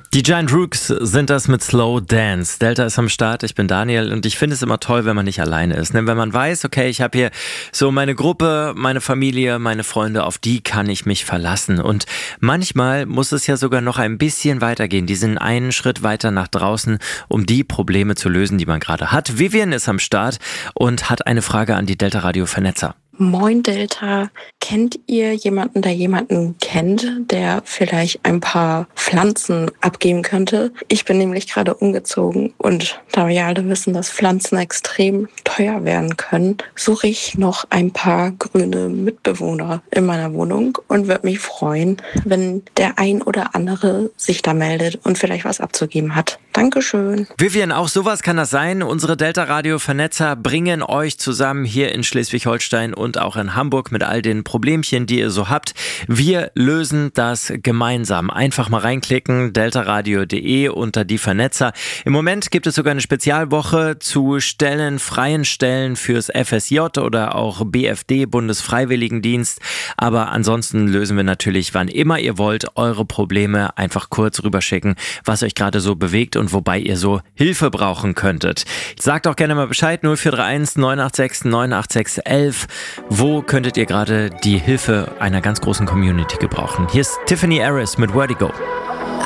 Die Giant Rooks sind das mit Slow Dance. Delta ist am Start, ich bin Daniel und ich finde es immer toll, wenn man nicht alleine ist. Wenn man weiß, okay, ich habe hier so meine Gruppe, meine Familie, meine Freunde, auf die kann ich mich verlassen. Und manchmal muss es ja sogar noch ein bisschen weitergehen, diesen einen Schritt weiter nach draußen, um die Probleme zu lösen, die man gerade hat. Vivian ist am Start und hat eine Frage an die Delta Radio Vernetzer. Moin Delta, kennt ihr jemanden, der jemanden kennt, der vielleicht ein paar Pflanzen abgeben könnte? Ich bin nämlich gerade umgezogen und da wir ja alle wissen, dass Pflanzen extrem teuer werden können, suche ich noch ein paar grüne Mitbewohner in meiner Wohnung und würde mich freuen, wenn der ein oder andere sich da meldet und vielleicht was abzugeben hat. Dankeschön. Vivian, auch sowas kann das sein. Unsere Delta Radio Vernetzer bringen euch zusammen hier in Schleswig-Holstein und auch in Hamburg mit all den Problemchen, die ihr so habt. Wir lösen das gemeinsam. Einfach mal reinklicken, deltaradio.de unter die Vernetzer. Im Moment gibt es sogar eine Spezialwoche zu Stellen, freien Stellen fürs FSJ oder auch BFD, Bundesfreiwilligendienst. Aber ansonsten lösen wir natürlich, wann immer ihr wollt, eure Probleme einfach kurz rüberschicken, was euch gerade so bewegt und wobei ihr so Hilfe brauchen könntet. Sagt auch gerne mal Bescheid, 0431 986 986 11. Wo könntet ihr gerade die Hilfe einer ganz großen Community gebrauchen? Hier ist Tiffany Harris mit Vertigo.